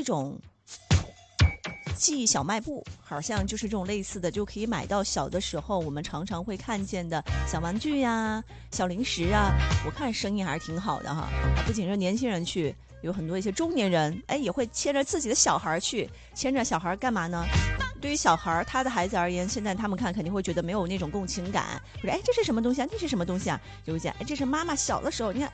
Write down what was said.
种记忆小卖部，好像就是这种类似的，就可以买到小的时候我们常常会看见的小玩具呀、小零食啊。我看生意还是挺好的哈，不仅是年轻人去，有很多一些中年人，哎，也会牵着自己的小孩去，牵着小孩干嘛呢？对于小孩他的孩子而言，现在他们看肯定会觉得没有那种共情感，或者哎这是什么东西啊？那是什么东西啊？就会讲哎这是妈妈小的时候，你看